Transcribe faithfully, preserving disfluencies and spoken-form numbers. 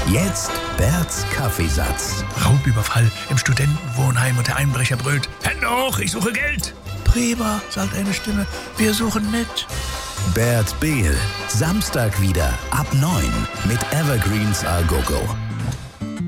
Jetzt Berts Kaffeesatz. Raubüberfall im Studentenwohnheim und der Einbrecher brüllt: Hände hoch, ich suche Geld. Prima, sagt eine Stimme, wir suchen mit. Bert Behl, Samstag wieder ab neun mit Evergreens A Go Go.